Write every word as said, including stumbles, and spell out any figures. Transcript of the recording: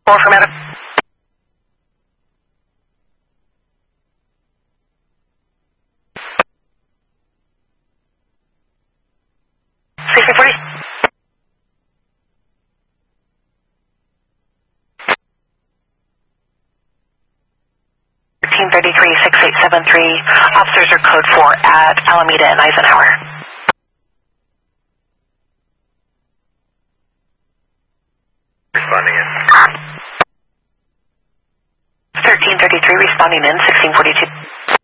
Four from Adam. sixteen forty. thirteen thirty-three, six eight seven three. Officers are code four at Alameda and Eisenhower. Responding in. thirteen thirty-three responding in, sixteen forty-two.